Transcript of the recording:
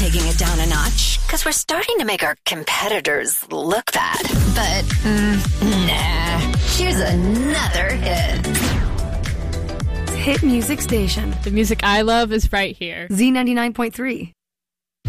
taking it down a notch because we're starting to make our competitors look bad. But, nah. Here's another hit. Hit music station. The music I love is right here. Z99.3.